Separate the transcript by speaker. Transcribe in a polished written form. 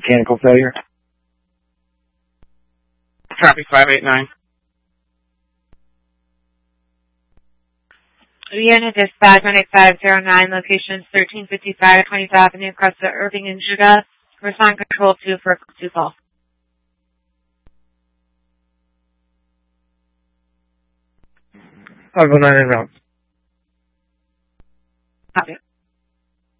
Speaker 1: Mechanical failure.
Speaker 2: Copy 589.
Speaker 3: Unit Dispatch 18509, locations 1355 20th Avenue, Cresta, Irving, and Juga. Respond Control 2 for 2 call.
Speaker 1: I'll go 9 and route.
Speaker 3: Copy.